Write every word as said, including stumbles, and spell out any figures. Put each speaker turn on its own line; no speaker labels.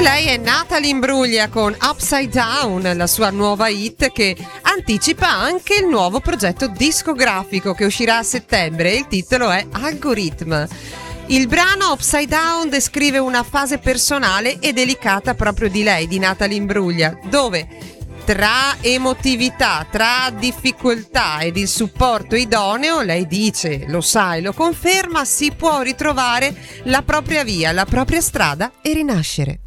lei è Natalie Imbruglia con Upside Down, la sua nuova hit che anticipa anche il nuovo progetto discografico che uscirà a settembre. Il titolo è Algorithm. Il brano Upside Down descrive una fase personale e delicata proprio di lei, di Natalie Imbruglia, dove tra emotività, tra difficoltà ed il supporto idoneo, lei dice, lo sa e lo conferma, si può ritrovare la propria via, la propria strada e rinascere.